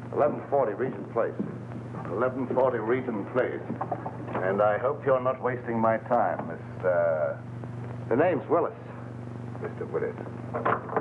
1140 Regent Place. 1140 Regent Place. And I hope you're not wasting my time, Mr. The name's Willis. Mr. Willis.